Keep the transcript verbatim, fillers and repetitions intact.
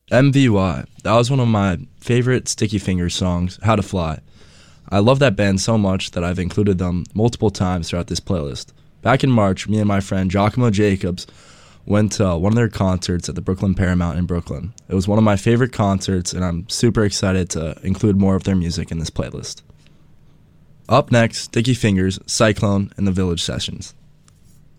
M V Y. That was one of my favorite Sticky Fingers songs, How to Fly. I love that band so much that I've included them multiple times throughout this playlist. Back in March, me and my friend Giacomo Jacobs went to uh, one of their concerts at the Brooklyn Paramount in Brooklyn. It was one of my favorite concerts, and I'm super excited to include more of their music in this playlist. Up next, Sticky Fingers, Cyclone, and the Village Sessions.